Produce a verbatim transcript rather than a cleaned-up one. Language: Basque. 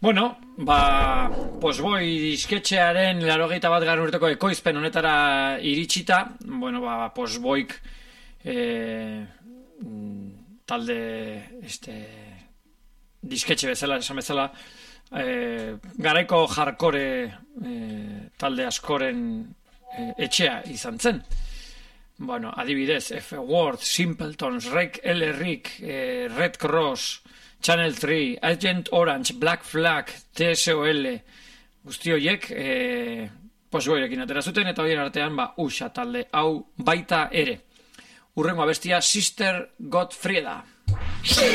Bueno, ba, Postboy disketxearen laurogeita bat garren urteko ekoizpen honetara iritsita, bueno, ba, Postboyk eh, talde este, disketxe bezala, esan bezala, eh, garaiko hardcore eh, talde askoren eh, etxea izan zen. Bueno, adibidez, F-Word, Simpletons, Rake L. Rick, eh, Red Cross, Channel three, Agent Orange, Black Flag, T S O L, guzti horiek eh, Postboyrekin atera zuten, eta horien artean ba, Usha talde hau baita ere. Hurrengo abestia, Sister Godfrieda.